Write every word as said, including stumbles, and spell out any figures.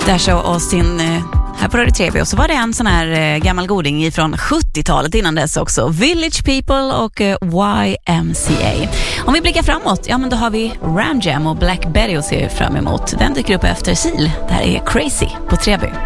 Dash och sin här på Radio T V. Och så var det en sån här gammal goding från sjuttiotalet innan dess också. Village People och Y M C A. Om vi blickar framåt, ja men då har vi Ram Jam och Black Betty att se fram emot. Den dyker upp efter Seal. Det här är Crazy på Treby.